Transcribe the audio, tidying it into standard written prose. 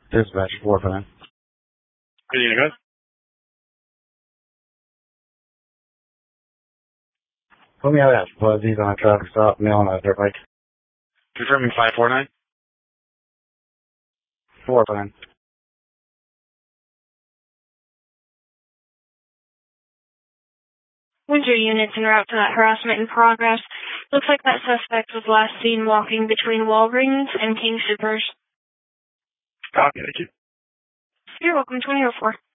Dispatch 4-5. Good evening, guys. Put me out at Fuzzies on a traffic stop, male on a dirt bike. Confirming 549. 4-5. Winter units en route to that harassment in progress. Looks like that suspect was last seen walking between Walgreens and King Soopers. Copy, thank you. You're welcome, 2004.